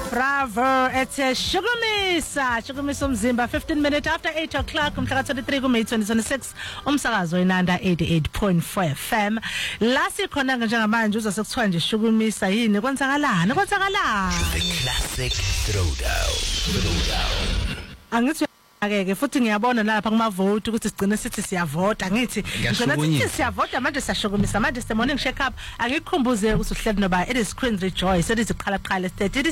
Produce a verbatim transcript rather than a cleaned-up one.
Bravo, it's a Shukumisa, Shukumisa umzimba, fifteen minutes after eight o'clock, umhlaka twenty-three ku May twenty twenty-six, umsakazo inanda eighty-eight point four F M. La sikhona njengamanje uza sekuthiwa nje Shukumisa yini kwenzakalani kwenzakalani. The classic throwdown. Throwdown. Angithi akeke futhi ngiyabona lapha kuma vote ukuthi sigcine sithi siyavota ngithi ngicela sithi siyavota manje siyashukumisa manje se morning check up angikukhumbuze ukuthi uhleli noba it is Queen Rejoice it is iqhala qhala state